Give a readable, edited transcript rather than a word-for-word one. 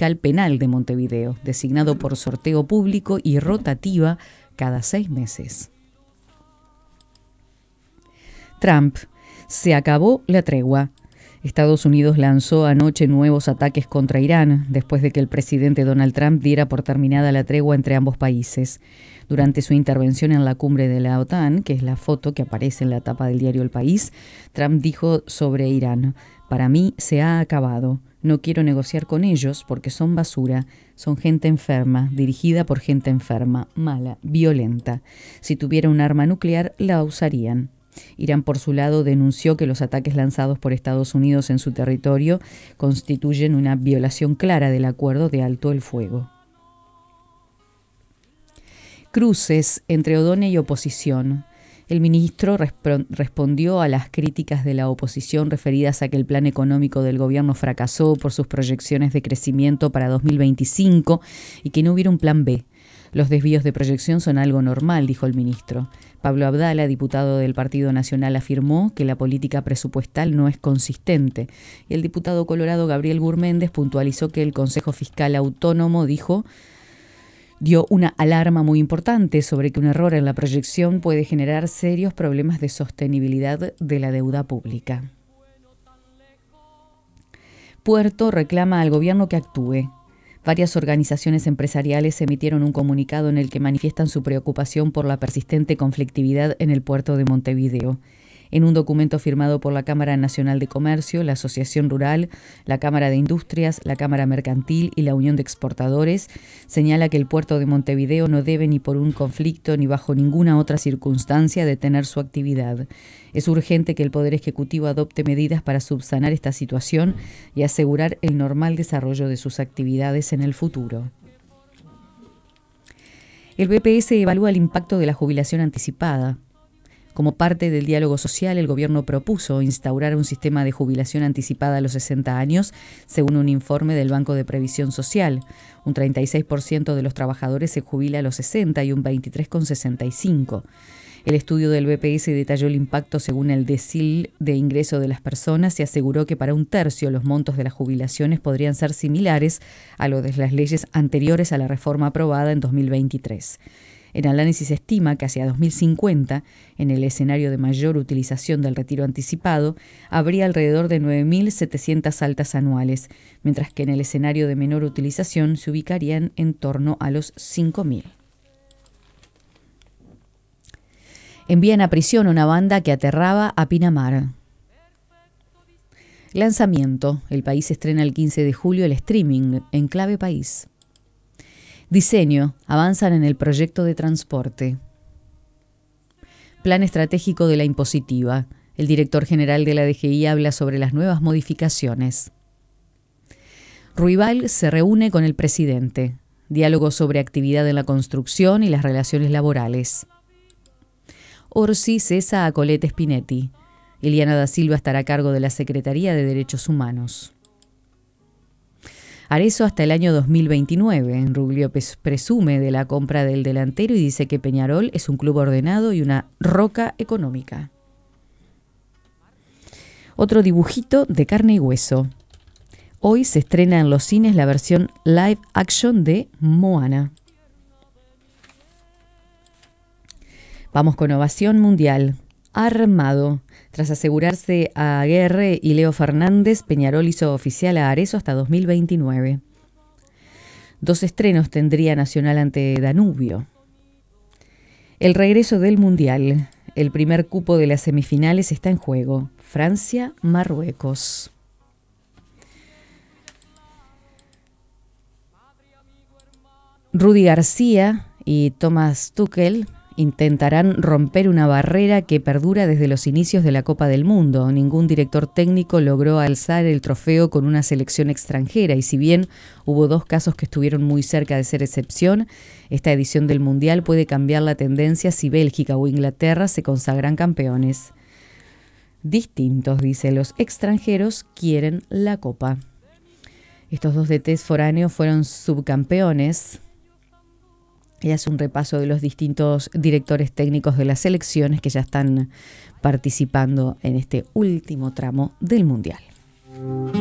fiscal penal de Montevideo, designado por sorteo público y rotativa cada 6 meses. Trump: se acabó la tregua. Estados Unidos lanzó anoche nuevos ataques contra Irán después de que el presidente Donald Trump diera por terminada la tregua entre ambos países. Durante su intervención en la cumbre de la OTAN, que es la foto que aparece en la tapa del diario El País, Trump dijo sobre Irán: para mí se ha acabado. No quiero negociar con ellos porque son basura, son gente enferma, dirigida por gente enferma, mala, violenta. Si tuviera un arma nuclear, la usarían. Irán, por su lado, denunció que los ataques lanzados por Estados Unidos en su territorio constituyen una violación clara del acuerdo de alto el fuego. Cruces entre Odone y oposición. El ministro respondió a las críticas de la oposición referidas a que el plan económico del gobierno fracasó por sus proyecciones de crecimiento para 2025 y que no hubiera un plan B. Los desvíos de proyección son algo normal, dijo el ministro. Pablo Abdala, diputado del Partido Nacional, afirmó que la política presupuestal no es consistente. Y el diputado colorado Gabriel Gurméndez puntualizó que el Consejo Fiscal Autónomo dio una alarma muy importante sobre que un error en la proyección puede generar serios problemas de sostenibilidad de la deuda pública. Puerto reclama al gobierno que actúe. Varias organizaciones empresariales emitieron un comunicado en el que manifiestan su preocupación por la persistente conflictividad en el puerto de Montevideo. En un documento firmado por la Cámara Nacional de Comercio, la Asociación Rural, la Cámara de Industrias, la Cámara Mercantil y la Unión de Exportadores, señala que el puerto de Montevideo no debe ni por un conflicto ni bajo ninguna otra circunstancia detener su actividad. Es urgente que el Poder Ejecutivo adopte medidas para subsanar esta situación y asegurar el normal desarrollo de sus actividades en el futuro. El BPS evalúa el impacto de la jubilación anticipada. Como parte del diálogo social, el gobierno propuso instaurar un sistema de jubilación anticipada a los 60 años, según un informe del Banco de Previsión Social. Un 36% de los trabajadores se jubila a los 60 y un 23,65%. El estudio del BPS detalló el impacto según el decil de ingreso de las personas y aseguró que para un tercio los montos de las jubilaciones podrían ser similares a los de las leyes anteriores a la reforma aprobada en 2023. El análisis estima que hacia 2050, en el escenario de mayor utilización del retiro anticipado, habría alrededor de 9.700 altas anuales, mientras que en el escenario de menor utilización se ubicarían en torno a los 5.000. Envían a prisión a una banda que aterraba a Pinamar. Lanzamiento. El País estrena el 15 de julio el streaming en Clave País. Diseño. Avanzan en el proyecto de transporte. Plan estratégico de la impositiva. El director general de la DGI habla sobre las nuevas modificaciones. Ruibal se reúne con el presidente. Diálogo sobre actividad en la construcción y las relaciones laborales. Orsi cesa a Colette Spinetti. Eliana da Silva estará a cargo de la Secretaría de Derechos Humanos. Arezzo hasta el año 2029. Ruglio presume de la compra del delantero y dice que Peñarol es un club ordenado y una roca económica. Otro dibujito de carne y hueso. Hoy se estrena en los cines la versión live action de Moana. Vamos con ovación mundial. Armado. Tras asegurarse a Aguerre y Leo Fernández, Peñarol hizo oficial a Arezzo hasta 2029. 2 estrenos tendría Nacional ante Danubio. El regreso del Mundial. El primer cupo de las semifinales está en juego. Francia, Marruecos. Rudy García y Thomas Tuchel intentarán romper una barrera que perdura desde los inicios de la Copa del Mundo. Ningún director técnico logró alzar el trofeo con una selección extranjera y si bien hubo 2 casos que estuvieron muy cerca de ser excepción, esta edición del Mundial puede cambiar la tendencia si Bélgica o Inglaterra se consagran campeones. Distintos, dice, los extranjeros quieren la Copa. Estos 2 DTs foráneos fueron subcampeones. Y hace un repaso de los distintos directores técnicos de las selecciones que ya están participando en este último tramo del Mundial.